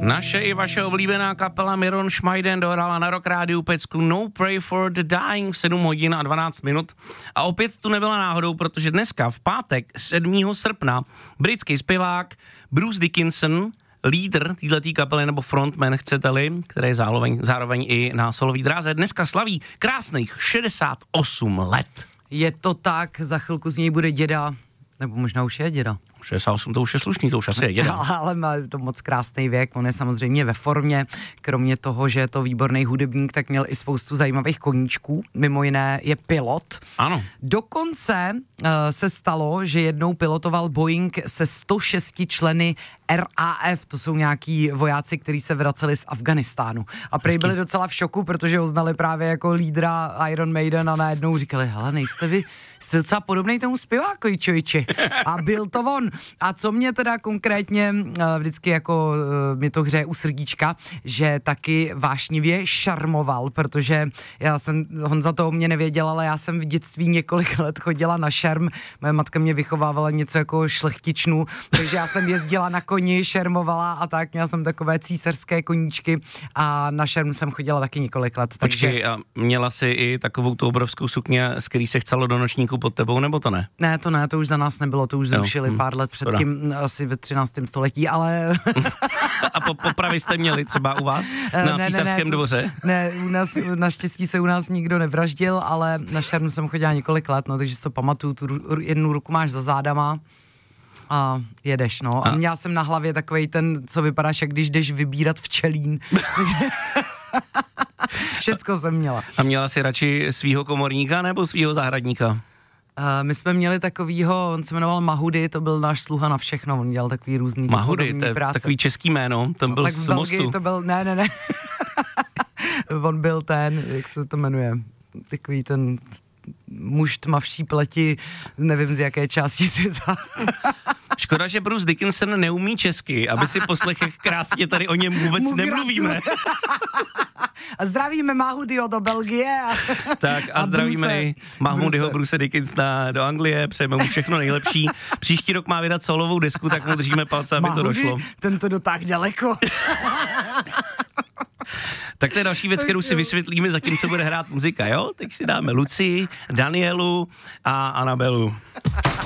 Naše i vaše oblíbená kapela Miron Schmeiden dohrála na Rock Rádiu pecku No Pray for the Dying 7 hodin a 12 minut. A opět tu nebyla náhodou, protože dneska v pátek 7. srpna britský zpěvák Bruce Dickinson, lídr této kapely nebo frontman, chcete-li, který je zároveň i na solový dráze, dneska slaví krásných 68 let. Je to tak, za chvilku z něj bude děda, nebo možná už je děda. 68, to už je slušný, to už asi je děda. Ale má to moc krásný věk, on je samozřejmě ve formě, kromě toho, že je to výborný hudebník, tak měl i spoustu zajímavých koníčků, mimo jiné je pilot. Ano. Dokonce se stalo, že jednou pilotoval Boeing se 106 členy RAF, to jsou nějaký vojáci, kteří se vraceli z Afganistánu. A prý byli docela v šoku, protože ho znali právě jako lídra Iron Maiden a najednou říkali, hele, nejste vy, jste docela podobnej tomu zpěvákovi, čojči. A byl to on. A co mě teda konkrétně vždycky jako mi to hřeje u srdíčka, že taky vášnivě šarmoval, protože Honza to o mě nevěděl, ale já jsem v dětství několik let chodila na šerm, moje matka mě vychovávala něco jako šlechtičnu, takže já jsem jezdila na koni, šermovala a tak, měla jsem takové císařské koníčky a na šerm jsem chodila taky několik let. Počkej, a měla jsi i takovou tu obrovskou sukně, z který se chcelo do nočníku pod tebou, nebo to ne? Ne, to už za nás nebylo, to už zrušili pár let předtím, asi ve 13. století, ale... A popravy jste měli třeba u vás na císařském dvoře? Ne, naštěstí se u nás nikdo nevraždil, ale na šerm jsem chodila několik let, no, takže si to pamatuju, tu jednu ruku máš za zádama a jedeš, no. A měla jsem na hlavě takovej ten, co vypadáš, jak když jdeš vybírat včelín. Všecko jsem měla. A měla jsi radši svýho komorníka nebo svýho zahradníka? My jsme měli takovýho, on se jmenoval Mahudy, to byl náš sluha na všechno, on dělal takový různý Mahudy, to je práce. Takový český jméno, ten byl z Mostu. To byl, ne. On byl ten, jak se to jmenuje, takový ten muž tmavší pleti, nevím z jaké části světa. Škoda, že Bruce Dickinson neumí česky, aby si poslechl, jak krásně tady o něm vůbec nemluvíme. A zdravíme Mahudyho do Belgie. Tak a zdravíme Mahmudyho Bruce Dickinsona do Anglie, přejeme mu všechno nejlepší. Příští rok má vydat solovou desku, tak mu držíme palce, aby to došlo. Ten to dotáhl daleko. Tak to je další věc, kterou si vysvětlíme, zatímco bude hrát muzika, jo? Teď si dáme Lucii, Danielu a Anabelu.